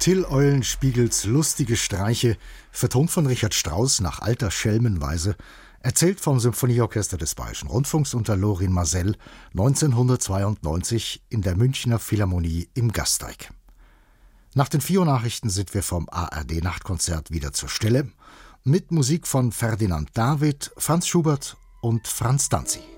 Till Eulenspiegels lustige Streiche, vertont von Richard Strauss nach alter Schelmenweise, erzählt vom Symphonieorchester des Bayerischen Rundfunks unter Lorin Maazel 1992 in der Münchner Philharmonie im Gasteig. Nach den 4 Nachrichten sind wir vom ARD-Nachtkonzert wieder zur Stelle, mit Musik von Ferdinand David, Franz Schubert und Franz Danzi.